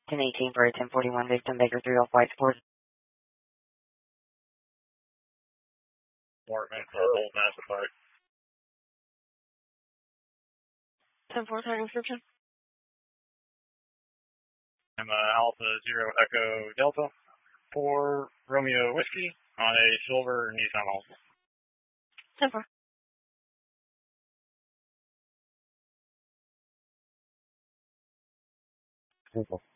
1018 for a 1041 victim, Baker 3 off White Sports. Apartment for Old Master Park. 10-4 target description. I'm Alpha Zero Echo Delta 4 Romeo Whiskey on a silver Nissan Altima. 10-4. Simple.